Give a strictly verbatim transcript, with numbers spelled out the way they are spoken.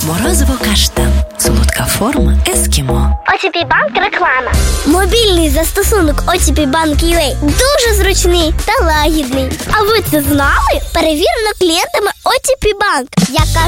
Морозиво каштан. Солодка форма ескімо. о ті пі Банк реклама. Мобільний застосунок о ті пі Банк ю а дуже зручний та лагідний. А ви це знали? Перевірено клієнтами о ті пі Банк, яка